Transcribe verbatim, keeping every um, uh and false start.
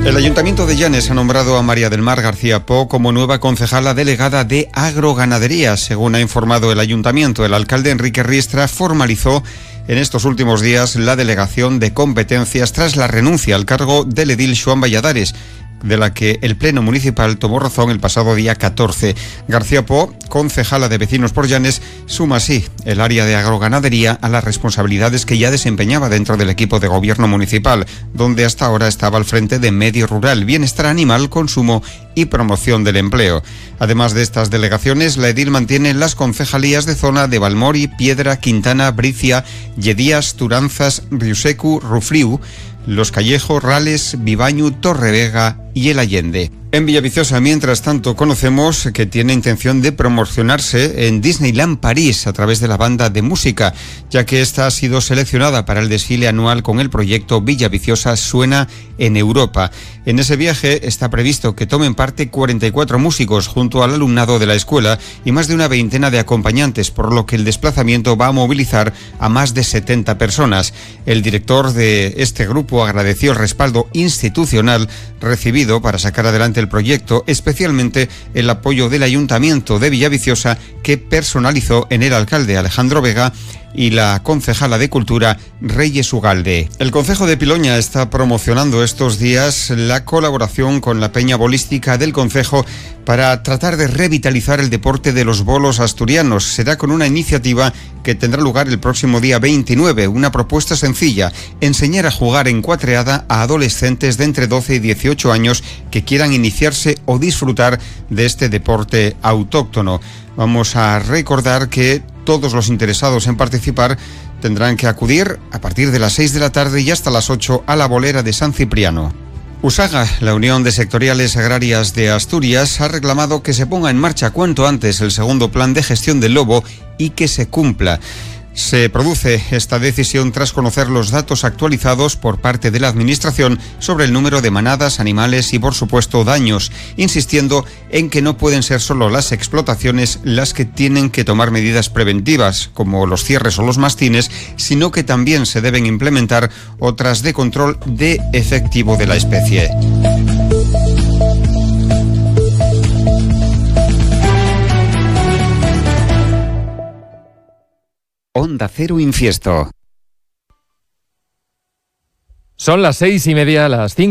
El Ayuntamiento de Llanes ha nombrado a María del Mar García Po como nueva concejala delegada de Agroganadería. Según ha informado el Ayuntamiento, el alcalde Enrique Riestra formalizó en estos últimos días la delegación de competencias tras la renuncia al cargo del edil Xoán Valladares, de la que el Pleno Municipal tomó razón el pasado día catorce. García Po, concejala de Vecinos por Llanes, suma así el área de agroganadería a las responsabilidades que ya desempeñaba dentro del equipo de gobierno municipal, donde hasta ahora estaba al frente de medio rural, bienestar animal, consumo y promoción del empleo. Además de estas delegaciones, la edil mantiene las concejalías de zona de Balmori, Piedra, Quintana, Bricia, Lledías, Turanzas, Riusecu, Rufriu, Los Callejos, Rales, Vivañu, Torrevega y El Allende. En Villaviciosa, mientras tanto, conocemos que tiene intención de promocionarse en Disneyland París a través de la banda de música, ya que esta ha sido seleccionada para el desfile anual con el proyecto Villaviciosa Suena en Europa. En ese viaje está previsto que tomen parte cuarenta y cuatro músicos junto al alumnado de la escuela y más de una veintena de acompañantes, por lo que el desplazamiento va a movilizar a más de setenta personas. El director de este grupo agradeció el respaldo institucional recibido para sacar adelante el proyecto, especialmente el apoyo del Ayuntamiento de Villaviciosa, que personalizó en el alcalde Alejandro Vega y la concejala de Cultura Reyes Ugalde. El concejo de Piloña está promocionando estos días la colaboración con la Peña Bolística del concejo para tratar de revitalizar el deporte de los bolos asturianos. Será con una iniciativa que tendrá lugar el próximo día veintinueve, una propuesta sencilla: enseñar a jugar en cuatreada a adolescentes de entre doce y dieciocho años que quieran iniciarse o disfrutar de este deporte autóctono. Vamos a recordar que todos los interesados en participar tendrán que acudir a partir de las seis de la tarde y hasta las ocho a la bolera de San Cipriano. USAGA, la Unión de Sectoriales Agrarias de Asturias, ha reclamado que se ponga en marcha cuanto antes el segundo plan de gestión del lobo y que se cumpla. Se produce esta decisión tras conocer los datos actualizados por parte de la Administración sobre el número de manadas, animales y, por supuesto, daños, insistiendo en que no pueden ser solo las explotaciones las que tienen que tomar medidas preventivas, como los cierres o los mastines, sino que también se deben implementar otras de control de efectivo de la especie. Onda Cero Infiesto. Son las seis y media, las cinco.